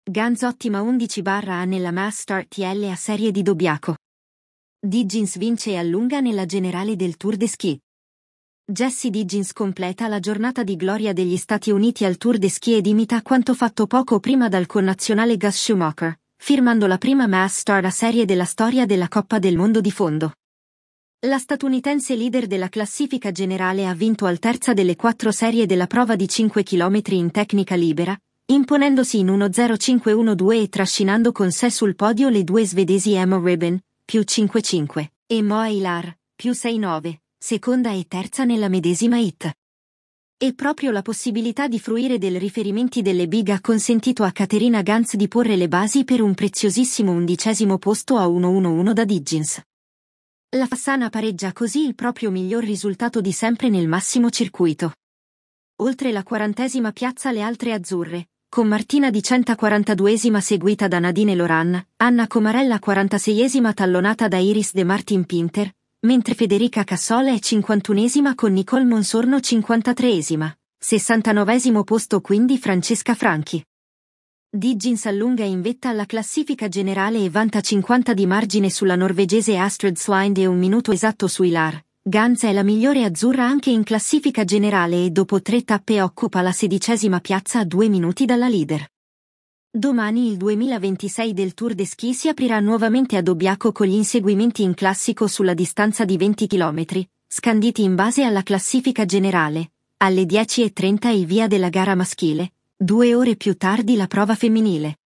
Ganz ottima 11/A nella Mass Start TL a serie di Dobbiaco. Diggins vince e allunga nella generale del Tour de Ski. Jessie Diggins completa la giornata di gloria degli Stati Uniti al Tour de Ski ed imita quanto fatto poco prima dal connazionale Gus Schumacher, firmando la prima Mass Start a serie della storia della Coppa del Mondo di fondo. La statunitense leader della classifica generale ha vinto al terza delle 4 serie della prova di 5 km in tecnica libera, imponendosi in 1:05:12 e trascinando con sé sul podio le due svedesi Emma Ribbon, più 5:5, e Moa Ilar, più 6:9, seconda e terza nella medesima hit. E proprio la possibilità di fruire dei riferimenti delle big ha consentito a Katerina Ganz di porre le basi per un preziosissimo 11° posto a 1:11 da Diggins. La Fassana pareggia così il proprio miglior risultato di sempre nel massimo circuito. Oltre la 40ª piazza le altre azzurre, con Martina di 142ª seguita da Nadine Loran, Anna Comarella 46ª tallonata da Iris De Martin Pinter, mentre Federica Cassola è 51ª con Nicole Monsorno 53ª, 69° posto quindi Francesca Franchi. Diggins allunga in vetta alla classifica generale e vanta 50 di margine sulla norvegese Astrid Swind e 1 minuto esatto su Ilar. Ganz è la migliore azzurra anche in classifica generale e dopo 3 tappe occupa la 16ª piazza a 2 minuti dalla leader. Domani il 2026 del Tour de Ski si aprirà nuovamente a Dobbiaco con gli inseguimenti in classico sulla distanza di 20 km, scanditi in base alla classifica generale. Alle 10:30 il via della gara maschile, 2 ore più tardi la prova femminile.